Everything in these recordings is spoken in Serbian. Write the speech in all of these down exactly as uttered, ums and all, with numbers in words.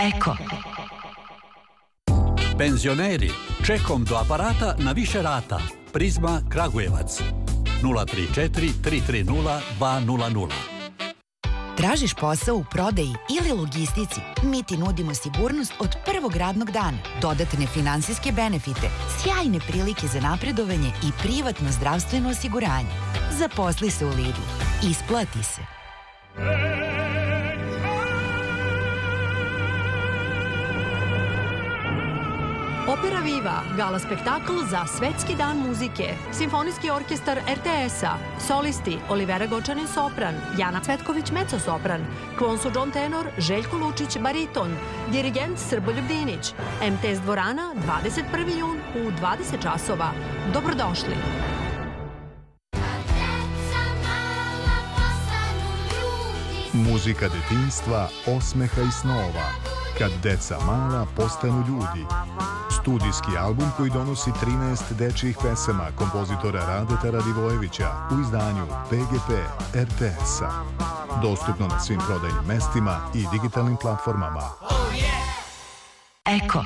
Eko. Penzioneri, čekom do aparata na više rata. Prizma Kragujevac. nula tri četiri tri tri nula dva nula nula. Tražiš posao u prodaji ili logistici? Mi ti nudimo sigurnost od prvog radnog dana, dodatne finansijske benefite, sjajne prilike za napredovanje i privatno zdravstveno osiguranje. Zaposli se u Lidlu. Isplati se. Opera Viva, gala spektakl za Svetski dan muzike, Simfonijski orkestar er te es-a, solisti Olivera Gočanin sopran, Jana Cvetković mezzo-sopran, Kvonsu John tenor, Željko Lučić bariton, dirigent Srboljub Dinić, em te es dvorana, dvadeset prvi jun u dvadeset časova. Dobrodošli! Muzika detinjstva, osmeha i snova. Kad deca mala postanu ljudi. Studijski album koji donosi trinaest dečjih pesama kompozitora Radeta Radivojevića u izdanju pe ge pe er te es-a. Dostupno na svim prodajnim mestima i digitalnim platformama. Eko.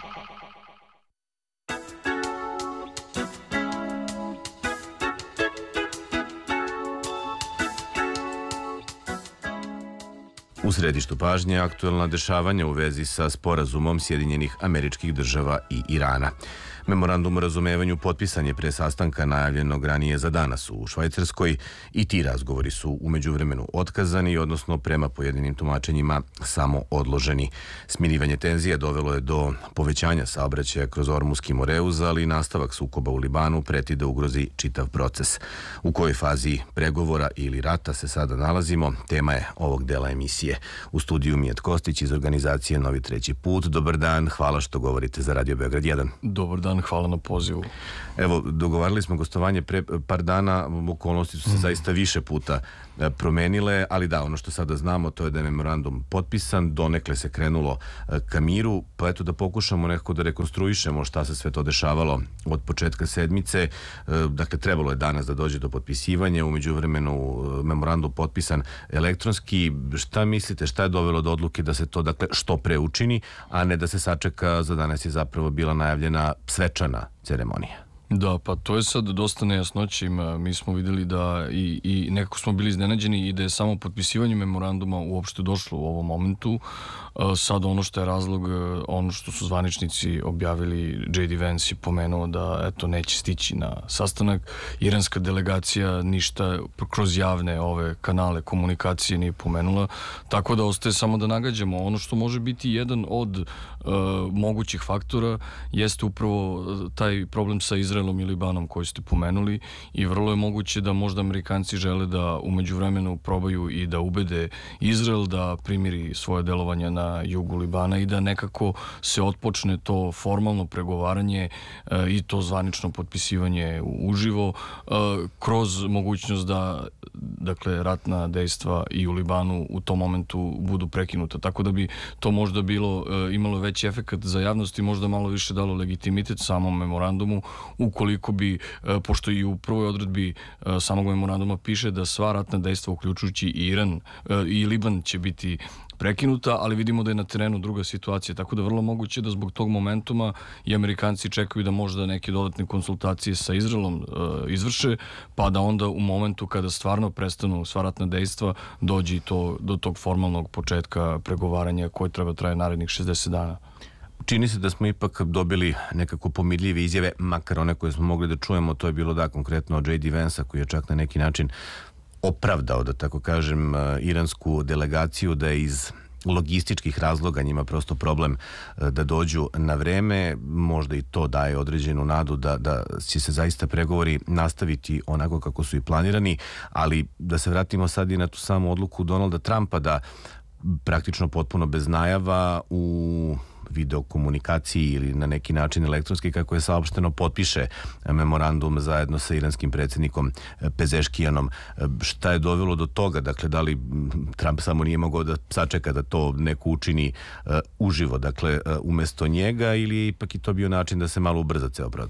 U središtu pažnje aktuelna dešavanja u vezi sa sporazumom Sjedinjenih Američkih Država i Irana. Memorandum o razumevanju potpisan je pre sastanka najavljenog ranije za danas u Švajcarskoj i ti razgovori su u međuvremenu otkazani, odnosno prema pojedinim tumačenjima samo odloženi. Smirivanje tenzija dovelo je do povećanja saobraćaja kroz Ormuski Moreuz, ali i nastavak sukoba u Libanu preti da ugrozi čitav proces. U kojoj fazi pregovora ili rata se sada nalazimo, tema je ovog dela emisije. U studiju Mijat Kostić iz organizacije Novi treći put. Dobar dan, hvala što govorite za Radio Beograd jedan. Dobar dan, hvala na pozivu. Evo, dogovarali smo gostovanje pre par dana, okolnosti su se zaista više puta promenile, ali da, ono što sada znamo to je da je memorandum potpisan, donekle se krenulo ka miru, pa eto da pokušamo nekako da rekonstruišemo šta se sve to dešavalo od početka sedmice. Dakle, trebalo je danas da dođe do potpisivanja, u međuvremenu memorandum potpisan elektronski. Šta mislite, šta je dovelo do odluke da se to, dakle, što pre učini, a ne da se sačeka, za danas je zapravo bila najavljena svečana ceremonija? Da, pa to je sad dosta nejasnoće ima. Mi smo videli da i, i nekako smo bili iznenađeni i da je samo potpisivanje memoranduma uopšte došlo u ovom momentu. Sad ono što je razlog, ono što su zvaničnici objavili, džej di Vance je pomenuo da eto neće stići na sastanak. Iranska delegacija ništa kroz javne ove kanale komunikacije nije pomenula, tako da ostaje samo da nagađamo. Ono što može biti jedan od uh, mogućih faktora jeste upravo taj problem sa Izraelom i Libanom koji ste pomenuli i vrlo je moguće da možda Amerikanci žele da u međuvremenu probaju i da ubede Izrael da primiri svoje delovanje na jugu Libana i da nekako se otpočne to formalno pregovaranje e, i to zvanično potpisivanje uživo e, kroz mogućnost da dakle ratna dejstva i u Libanu u tom momentu budu prekinuta. Tako da bi to možda bilo e, imalo veći efekat za javnost i možda malo više dalo legitimitet samom memorandumu ukoliko bi, e, pošto i u prvoj odredbi e, samog memoranduma piše da sva ratna dejstva uključujući i Iran e, i Liban će biti prekinuta, ali vidimo da je na terenu druga situacija, tako da vrlo moguće da zbog tog momentuma i Amerikanci čekaju da možda neke dodatne konsultacije sa Izraelom e, izvrše, pa da onda u momentu kada stvarno prestanu sva ratna dejstva dođe i to, do tog formalnog početka pregovaranja koje treba traje narednih šezdeset dana. Čini se da smo ipak dobili nekako pomirljive izjave, makar one koje smo mogli da čujemo, to je bilo da konkretno od džej di Vance-a koji je čak na neki način opravdao, da tako kažem, iransku delegaciju da je iz logističkih razloga njima prosto problem da dođu na vreme. Možda i to daje određenu nadu da, da će se zaista pregovori nastaviti onako kako su i planirani, ali da se vratimo sad i na tu samu odluku Donalda Trumpa da praktično potpuno bez najava u videokomunikaciji ili na neki način elektronski, kako je saopšteno, potpiše memorandum zajedno sa iranskim predsjednikom Pezeškijanom. Šta je dovelo do toga? Dakle, da li Trump samo nije mogao da sačeka da to neko učini uh, uživo, dakle, uh, umesto njega, ili je ipak i to bio način da se malo ubrza ceo proces?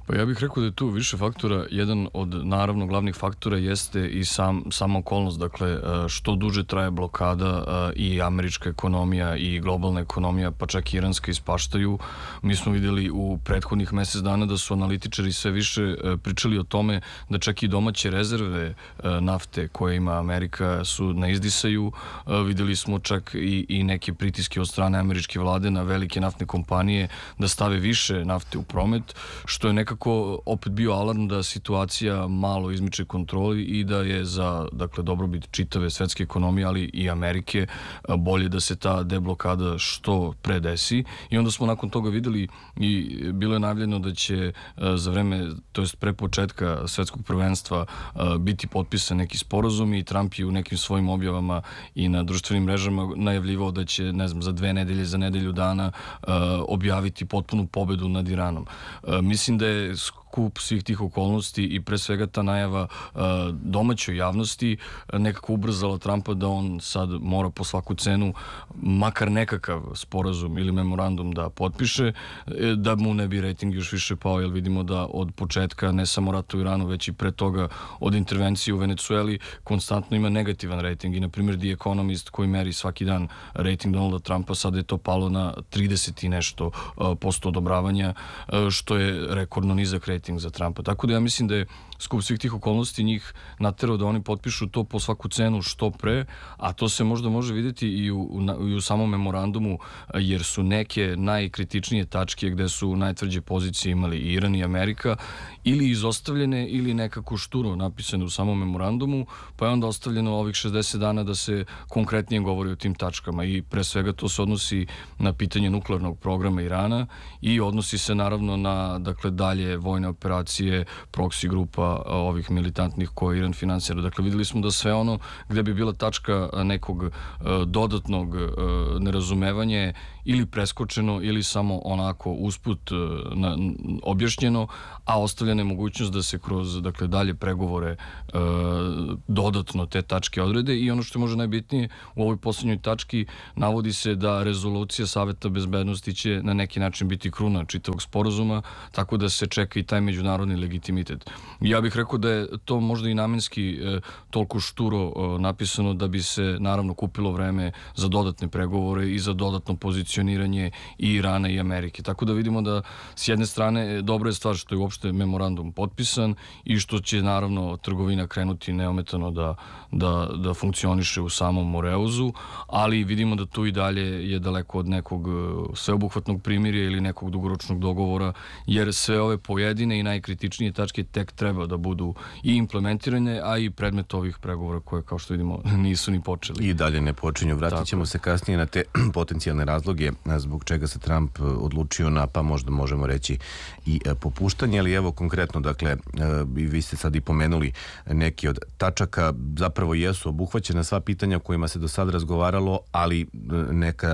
Pa ja bih rekao da je tu više faktora. Jedan od naravno glavnih faktora jeste i sam, sama okolnost. Dakle, što duže traje blokada i američka ekonomija i globalna ekonomija, pa čak i iranska ispaštaju. Mi smo vidjeli u prethodnih mesec dana da su analitičari sve više pričali o tome da čak i domaće rezerve nafte koje ima Amerika su na izdisaju. Vidjeli smo čak i, i neke pritiske od strane američke vlade na velike naftne kompanije da stave više nafte u promet, što je nekako opet bio alarm da situacija malo izmiče kontroli i da je za, dakle, dobrobit čitave svetske ekonomije, ali i Amerike, bolje da se ta deblokada što pre desi. I onda smo nakon toga videli i bilo je najavljeno da će za vreme, to jest pre početka svetskog prvenstva biti potpisan neki sporazum i Trump je u nekim svojim objavama i na društvenim mrežama najavljivao da će, ne znam, za dve nedelje, za nedelju dana objaviti potpunu pobedu nad Iranom. Mislim da je skup svih tih okolnosti i pre svega ta najava uh, domaćoj javnosti nekako ubrzala Trumpa da on sad mora po svaku cenu makar nekakav sporazum ili memorandum da potpiše, da mu ne bi rating još više pao, jer vidimo da od početka ne samo rata u Iranu, već i pre toga od intervencije u Venecueli konstantno ima negativan rating i na primjer The Economist koji meri svaki dan rating Donalda Trumpa, sad je to palo na trideset i nešto uh, posto odobravanja, uh, što je rekordno nizak rating za Trumpa. Tako da ja mislim da je skup svih tih okolnosti njih naterao da oni potpišu to po svaku cenu što pre, a to se možda može vidjeti i u, u, i u samom memorandumu, jer su neke najkritičnije tačke gde su najtvrđe pozicije imali i Iran i Amerika ili izostavljene ili nekako šturo napisane u samom memorandumu, pa je onda ostavljeno ovih šezdeset dana da se konkretnije govori o tim tačkama i pre svega to se odnosi na pitanje nuklearnog programa Irana i odnosi se naravno na, dakle, dalje vojne operacije, proxy grupa ovih militantnih koje Iran finansira. Dakle, videli smo da sve ono gde bi bila tačka nekog uh, dodatnog uh, nerazumevanja ili preskočeno ili samo onako usput uh, na, objašnjeno, a ostavljena je mogućnost da se kroz, dakle, dalje pregovore uh, dodatno te tačke odrede i ono što je možda najbitnije u ovoj posljednjoj tački navodi se da rezolucija Saveta bezbednosti će na neki način biti kruna čitavog sporazuma, tako da se čeka i taj međunarodni legitimitet. Ja bih rekao da je to možda i namenski e, toliko šturo e, napisano da bi se naravno kupilo vreme za dodatne pregovore i za dodatno pozicioniranje i Irana i Amerike. Tako da vidimo da s jedne strane dobra je stvar što je uopšte memorandum potpisan i što će naravno trgovina krenuti neometano da, da, da funkcioniše u samom Moreuzu, ali vidimo da tu i dalje je daleko od nekog sveobuhvatnog primirja ili nekog dugoročnog dogovora, jer sve ove pojedine i najkritičnije tačke tek treba da budu i implementirane, a i predmet ovih pregovora koje, kao što vidimo, nisu ni počeli. I dalje ne počinju. Vratit ćemo se kasnije na te potencijalne razloge zbog čega se Trump odlučio na, pa možda možemo reći, i popuštanje, ali evo konkretno, dakle, vi ste sad i pomenuli neki od tačaka, zapravo jesu obuhvaćena sva pitanja o kojima se do sad razgovaralo, ali neka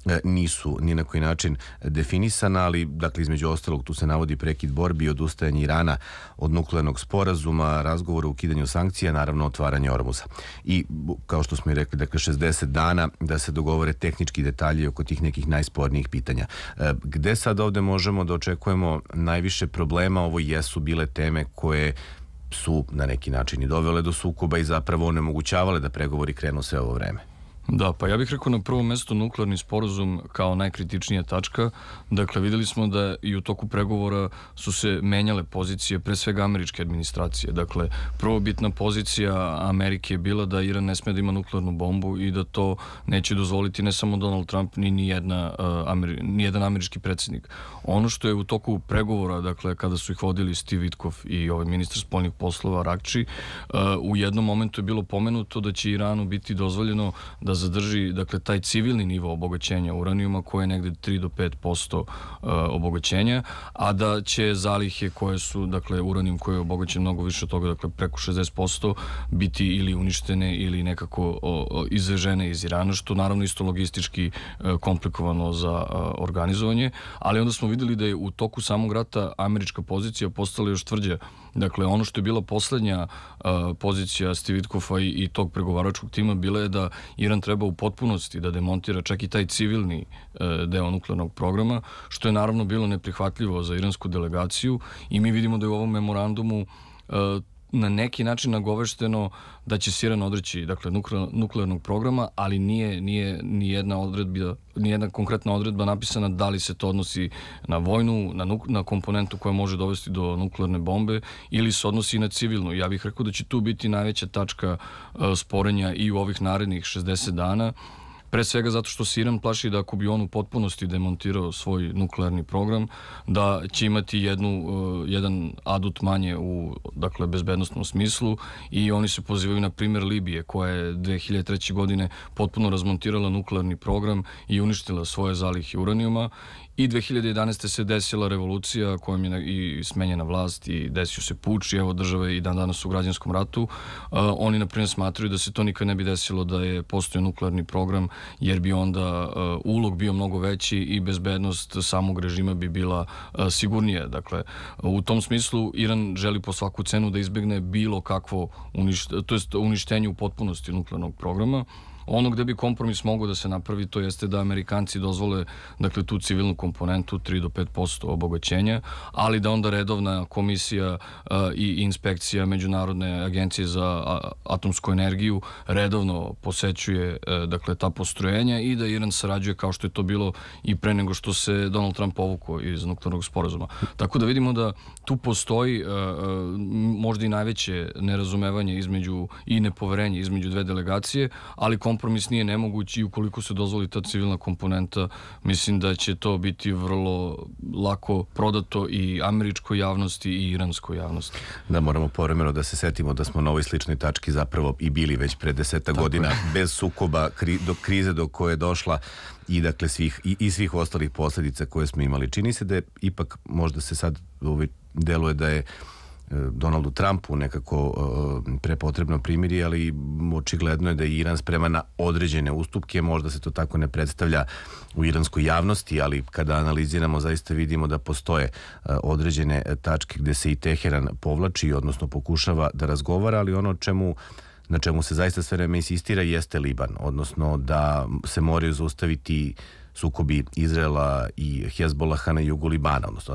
nisu ni na koji način definisana, ali dakle između ostalog tu se navodi prekid borbi, odustajanje Irana od nuklearnog sporazuma, razgovor o ukidanju sankcija, naravno otvaranje Ormuza. I kao što smo i rekli, dakle šezdeset dana da se dogovore tehnički detalji oko tih nekih najspornijih pitanja. E, gde sad ovde možemo da očekujemo najviše problema? Ovo jesu bile teme koje su na neki način i dovele do sukoba i zapravo onemogućavale da pregovori krenu sve ovo vreme. Da, pa ja bih rekao na prvom mestu nuklearni sporazum kao najkritičnija tačka. Dakle, videli smo da i u toku pregovora su se menjale pozicije, pre svega američke administracije. Dakle, prvobitna pozicija Amerike je bila da Iran ne sme da ima nuklearnu bombu i da to neće dozvoliti ne samo Donald Trump, ni, ni, jedna, uh, Ameri, ni jedan američki predsjednik. Ono što je u toku pregovora, dakle, kada su ih vodili Steve Witkoff i ovaj ministar spoljnih poslova Rakči, uh, u jednom momentu je bilo pomenuto da će Iranu biti dozvoljeno da zadrži, dakle, taj civilni nivo obogaćenja uranijuma koje je negde tri do pet posto uh, obogaćenja, a da će zalihe koje su, dakle, uranijum koji je obogaćen mnogo više od toga, dakle, preko šezdeset posto biti ili uništene ili nekako o, o, izvežene iz Irana, što naravno isto logistički uh, komplikovano za uh, organizovanje, ali onda smo videli da je u toku samog rata američka pozicija postala još tvrđa. Dakle, ono što je bila poslednja uh, pozicija Steve Witkoffa i, i tog pregovaračkog tima bila je da Iran treba treba u potpunosti da demontira čak i taj civilni deo nuklearnog programa, što je naravno bilo neprihvatljivo za iransku delegaciju i mi vidimo da je u ovom memorandumu na neki način nagovešteno da će se Iran odreći, dakle, nuklearnog programa, ali nije, nije ni jedna odredba, ni jedna konkretna odredba napisana da li se to odnosi na vojnu, na, nuk, na komponentu koja može dovesti do nuklearne bombe ili se odnosi i na civilnu. Ja bih rekao da će tu biti najveća tačka uh, sporenja i u ovih narednih šezdeset dana. Pre svega zato što se Iran plaši da ako bi on u potpunosti demontirao svoj nuklearni program, da će imati jednu, uh, jedan adut manje u, dakle, bezbednostnom smislu i oni se pozivaju na primjer Libije koja je dve hiljade treće. godine potpuno razmontirala nuklearni program i uništila svoje zalihe uranijuma. I dve hiljade jedanaeste. se desila revolucija kojom je i smenjena vlast i desio se puč i evo države i dan danas u građanskom ratu. Uh, oni, na primjer, smatraju da se to nikad ne bi desilo da je postojao nuklearni program, jer bi onda uh, ulog bio mnogo veći i bezbednost samog režima bi bila uh, sigurnija. Dakle, u tom smislu Iran želi po svaku cenu da izbegne bilo kakvo uništ, to jest uništenje u potpunosti nuklearnog programa. Ono gde bi kompromis mogao da se napravi, to jeste da Amerikanci dozvole, dakle, tu civilnu komponentu tri do pet posto obogaćenja, ali da onda redovna komisija uh, i inspekcija Međunarodne agencije za a, atomsku energiju redovno posećuje uh, dakle, ta postrojenja i da Iran sarađuje kao što je to bilo i pre nego što se Donald Trump povukao iz nuklearnog sporazuma. Tako da vidimo da tu postoji uh, možda i najveće nerazumevanje između i nepoverenje između dve delegacije, ali kompromis nije nemoguć i ukoliko se dozvoli ta civilna komponenta, mislim da će to biti vrlo lako prodato i američkoj javnosti i iranskoj javnosti. Da, moramo povremeno da se setimo da smo na ovoj sličnoj tački zapravo i bili već pre deseta godina, je. bez sukoba, kri, do krize do koje je došla i dakle svih, i, i svih ostalih posljedica koje smo imali. Čini se da je ipak, možda se sad ovaj, deluje da je Donaldu Trumpu nekako uh, prepotrebno primirje, ali očigledno je da je Iran spreman na određene ustupke, možda se to tako ne predstavlja u iranskoj javnosti, ali kada analiziramo zaista vidimo da postoje uh, određene tačke gde se i Teheran povlači, odnosno pokušava da razgovara, ali ono čemu na čemu se zaista sve vreme insistira jeste Liban, odnosno da se moraju zaustaviti sukobi Izraela i Hezbolaha na jugu Libana, odnosno